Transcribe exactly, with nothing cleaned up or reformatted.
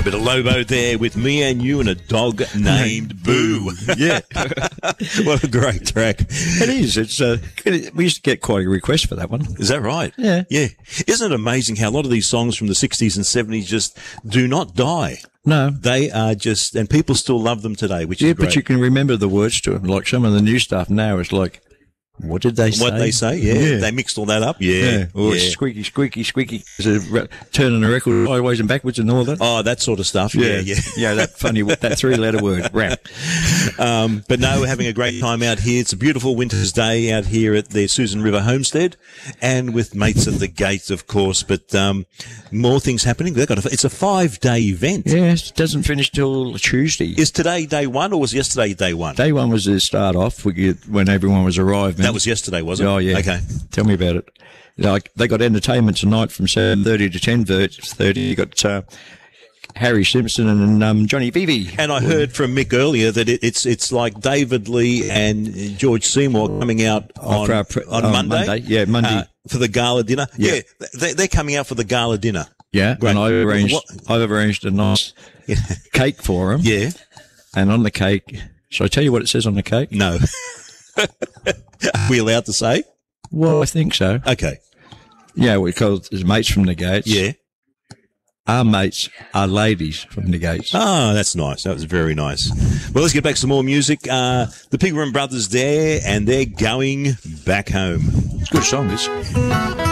bit of Lobo there with Me and You and a Dog Named Boo. Yeah. What a great track. It is. It's uh, we used to get quite a request for that one. Is that right? Yeah. Yeah. Isn't it amazing how a lot of these songs from the sixties and seventies just do not die? No. They are just, and people still love them today, which Yeah, is great. but you can remember the words to them. Like some of the new stuff now is like, what did they say? What they say, yeah. Yeah. They mixed all that up, yeah. Yeah. Or yeah. squeaky, squeaky, squeaky. Re- turning the record sideways and backwards and all that. Oh, that sort of stuff, yeah, yeah. Yeah, that funny, that three-letter word, rap. Um, but no, we're having a great time out here. It's a beautiful winter's day out here at the Susan River Homestead and with mates at the gate, of course. But um, more things happening. They've got a, it's a five-day event. Yes, it doesn't finish till Tuesday. Is today day one or was yesterday day one? Day one was the start off we get, when everyone was arriving. That was yesterday, wasn't it? Oh, yeah. Okay. Tell me about it. Like, they got entertainment tonight from seven thirty to ten thirty. You got uh, Harry Simpson and um, Johnny Vivi. And I heard from Mick earlier that it, it's it's like David Lee and George Seymour coming out Oh, on, for our pre- on oh, Monday. Monday. Yeah, Monday. Uh, for the gala dinner. Yeah, Yeah. they, they're coming out for the gala dinner. Yeah, Great. and I've arranged, What- I've arranged a nice Yeah. cake for them. Yeah. And on the cake, shall I tell you what it says on the cake? No. Are we allowed to say? Well, I think so. Okay. Yeah, we call it as mates from the gates. Yeah. Our mates are ladies from the gates. Oh, that's nice. That was very nice. Well, let's get back to some more music. Uh, the Pegram Brothers there, and they're going back home. It's a good song, this.